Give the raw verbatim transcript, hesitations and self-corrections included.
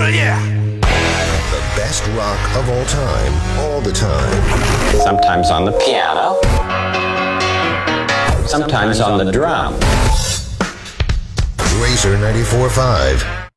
Hell yeah! The best rock of all time, all the time. Sometimes on the piano. Sometimes on the drum. Racer ninety-four point five.